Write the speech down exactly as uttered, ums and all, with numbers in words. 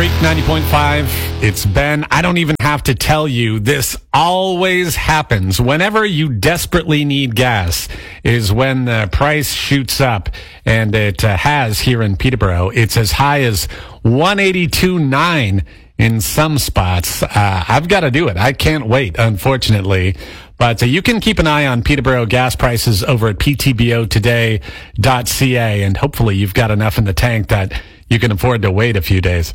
Freak ninety point five. It's Ben. I don't even have to tell you, this always happens. Whenever you desperately need gas is when the price shoots up, and it uh, has here in Peterborough. It's as high as one eighty-two point nine in some spots. Uh, I've got to do it. I can't wait, unfortunately. But uh, you can keep an eye on Peterborough gas prices over at p t b o today dot c a, and hopefully you've got enough in the tank that you can afford to wait a few days.